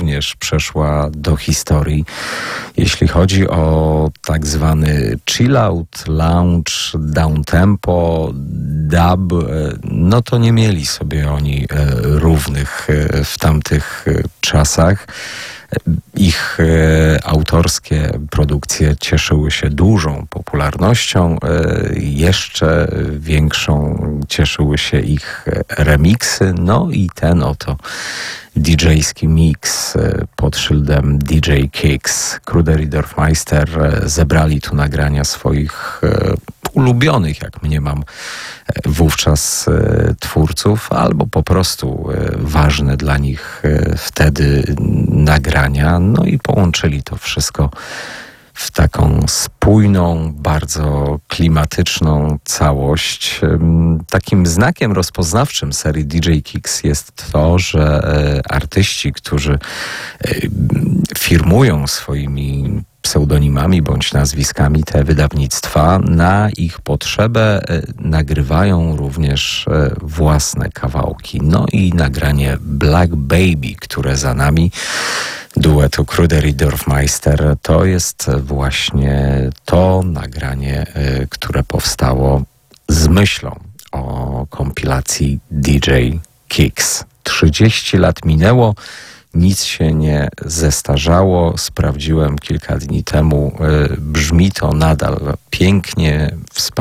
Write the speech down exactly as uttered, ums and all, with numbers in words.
również przeszła do historii. Jeśli chodzi o tak zwany chill-out, lounge, downtempo, dub, no to nie mieli sobie oni równych w tamtych czasach. Ich e, autorskie produkcje cieszyły się dużą popularnością. E, jeszcze większą cieszyły się ich remiksy. No i ten oto didżejski mix e, pod szyldem D J Kicks. Kruder i Dorfmeister e, zebrali tu nagrania swoich e, ulubionych, jak mniemam, wówczas e, twórców, albo po prostu e, ważne dla nich e, wtedy nagrania, no i połączyli to wszystko w taką spójną, bardzo klimatyczną całość. Takim znakiem rozpoznawczym serii D J Kicks jest to, że artyści, którzy firmują swoimi pseudonimami bądź nazwiskami te wydawnictwa, na ich potrzebę nagrywają również własne kawałki. No i nagranie Black Baby, które za nami, duetu Kruder i Dorfmeister, to jest właśnie to nagranie, które powstało z myślą o kompilacji D J Kicks. trzydzieści lat minęło, nic się nie zestarzało. Sprawdziłem kilka dni temu. Brzmi to nadal pięknie, wspaniale.